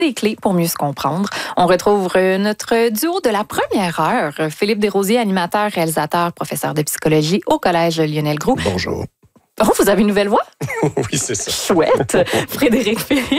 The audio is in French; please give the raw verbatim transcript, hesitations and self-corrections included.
des clés pour mieux se comprendre. On retrouve notre duo de la première heure, Philippe Desrosiers, animateur, réalisateur, professeur de psychologie au Collège Lionel Groulx. Bonjour. Oh, vous avez une nouvelle voix? Oui, c'est ça. Chouette! Frédéric Philippe,